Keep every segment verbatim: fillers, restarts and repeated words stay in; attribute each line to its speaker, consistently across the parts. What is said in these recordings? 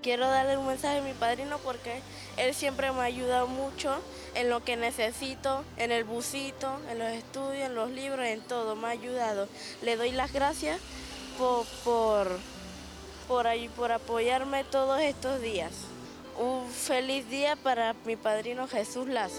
Speaker 1: quiero darle un mensaje a mi padrino porque él siempre me ha ayudado mucho en lo que necesito, en el busito, en los estudios, en los libros, en todo, me ha ayudado. Le doy las gracias por, por, por, ahí, por apoyarme todos estos días. Un feliz día para mi padrino Jesús Lazo.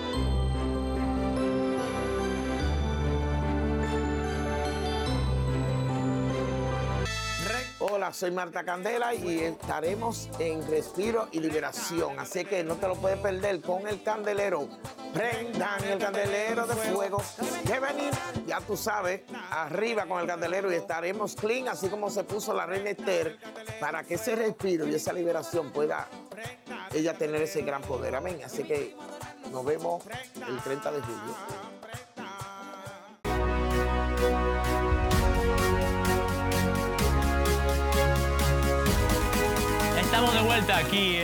Speaker 2: Hola, soy Marta Candela y estaremos en Respiro y Liberación, así que no te lo puedes perder con el candelero. Prendan el candelero de fuego, que venir, ya tú sabes, arriba con el candelero y estaremos clean, así como se puso la reina Esther, para que ese respiro y esa liberación pueda ella tener ese gran poder. Amén. Así que nos vemos el treinta de julio.
Speaker 3: Estamos de vuelta aquí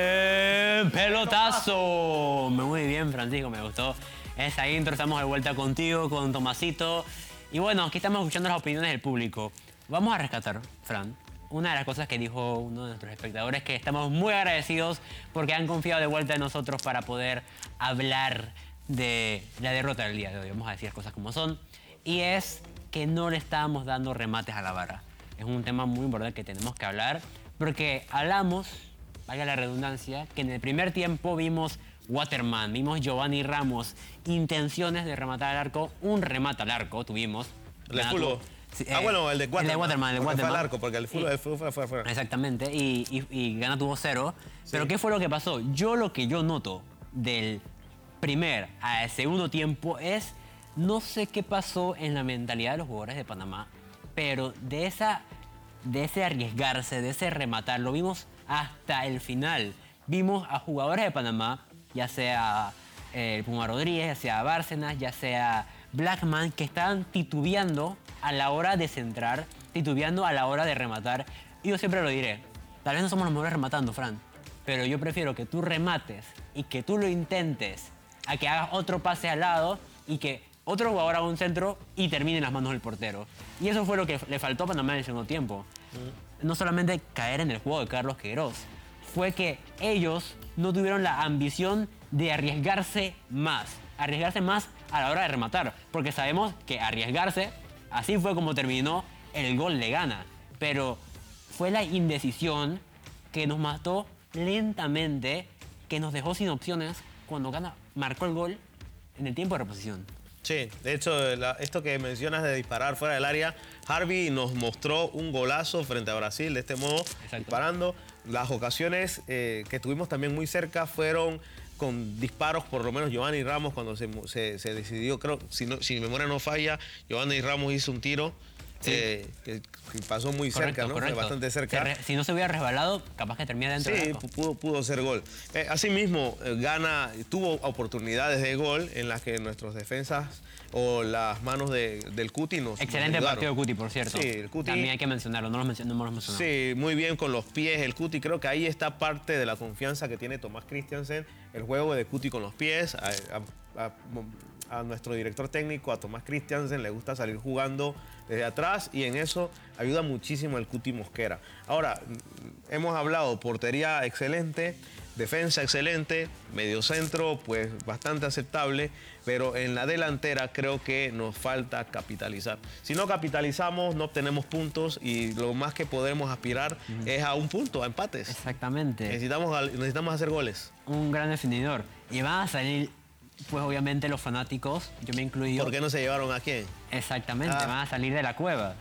Speaker 3: en Pelotazo. Muy bien, Francisco, me gustó esa intro. Estamos de vuelta contigo, con Tomasito. Y bueno, aquí estamos escuchando las opiniones del público. Vamos a rescatar, Fran, una de las cosas que dijo uno de nuestros espectadores, que estamos muy agradecidos porque han confiado de vuelta en nosotros para poder hablar de la derrota del día de hoy. Vamos a decir las cosas como son. Y es que no le estábamos dando remates a la vara. Es un tema muy importante que tenemos que hablar. Porque hablamos, valga la redundancia, que en el primer tiempo vimos Waterman, vimos Giovanni Ramos, intenciones de rematar al arco, un remate al arco tuvimos.
Speaker 4: ¿El de Fulbo?
Speaker 3: Sí,
Speaker 4: ah,
Speaker 3: eh,
Speaker 4: bueno, el de Waterman.
Speaker 3: El de Waterman, el de Waterman.
Speaker 4: Fue al arco, porque el Fulbo sí. fue, fue, fue.
Speaker 3: Exactamente, y, y, y Gana tuvo cero. Sí. Pero ¿qué fue lo que pasó? Yo lo que yo noto del primer al segundo tiempo es, no sé qué pasó en la mentalidad de los jugadores de Panamá, pero de esa... de ese arriesgarse, de ese rematar, lo vimos hasta el final. Vimos a jugadores de Panamá, ya sea el eh, Puma Rodríguez, ya sea Bárcenas, ya sea Blackman, que estaban titubeando a la hora de centrar, titubeando a la hora de rematar. Y yo siempre lo diré, tal vez no somos los mejores rematando, Fran, pero yo prefiero que tú remates y que tú lo intentes a que hagas otro pase al lado y que otro jugador haga un centro y termine en las manos del portero. Y eso fue lo que le faltó a Panamá en el segundo tiempo. Mm. No solamente caer en el juego de Carlos Queiroz, fue que ellos no tuvieron la ambición de arriesgarse más. Arriesgarse más a la hora de rematar. Porque sabemos que arriesgarse, así fue como terminó el gol de Gana. Pero fue la indecisión que nos mató lentamente, que nos dejó sin opciones cuando Gana marcó el gol en el tiempo de reposición.
Speaker 4: Sí, de hecho, la, esto que mencionas de disparar fuera del área, Harvey nos mostró un golazo frente a Brasil de este modo, exacto, disparando. Las ocasiones eh, que tuvimos también muy cerca fueron con disparos, por lo menos Giovanni Ramos cuando se, se, se decidió, creo, si, no, si mi memoria no falla, Giovanni Ramos hizo un tiro. Sí. Eh, que, que pasó muy correcto, cerca, ¿no? Correcto. Fue bastante cerca.
Speaker 3: Re, si no se hubiera resbalado, capaz que termina dentro.
Speaker 4: Sí,
Speaker 3: del arco.
Speaker 4: pudo, pudo ser gol. Eh, asimismo, eh, Gana tuvo oportunidades de gol en las que nuestros defensas o las manos de, del Cuti nos
Speaker 3: Excelente
Speaker 4: nos
Speaker 3: partido de Cuti, por cierto.
Speaker 4: Sí, el Cuti.
Speaker 3: También hay que mencionarlo, no lo mencionamos. No mencionado.
Speaker 4: Sí, muy bien con los pies el Cuti. Creo que ahí está parte de la confianza que tiene Tomás Christiansen, el juego de Cuti con los pies. A, a, a, a nuestro director técnico, a Tomás Christiansen, le gusta salir jugando desde atrás y en eso ayuda muchísimo el Cuti Mosquera. Ahora, hemos hablado portería excelente, defensa excelente, mediocentro pues bastante aceptable, pero en la delantera creo que nos falta capitalizar. Si no capitalizamos, no obtenemos puntos y lo más que podemos aspirar uh-huh. es a un punto, a empates.
Speaker 3: Exactamente.
Speaker 4: Necesitamos, necesitamos hacer goles.
Speaker 3: Un gran definidor. Y van a salir, pues obviamente los fanáticos, yo me incluyo.
Speaker 4: ¿Por qué no se llevaron a quién?
Speaker 3: Exactamente, ah. van a salir de la cueva.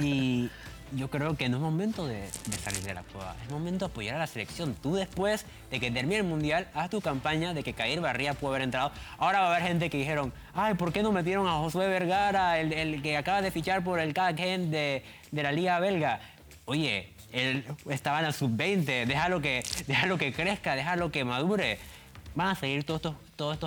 Speaker 3: Y yo creo que no es momento de, de salir de la cueva, es momento de apoyar a la selección. Tú después de que termine el Mundial, haz tu campaña de que Kair Barría puede haber entrado. Ahora va a haber gente que dijeron, ay, ¿por qué no metieron a Josué Vergara, el, el que acaba de fichar por el K A G de, de la Liga Belga? Oye, él estaba en la sub veinte, déjalo que, déjalo que crezca, déjalo que madure. Van a seguir todos estos, todos estos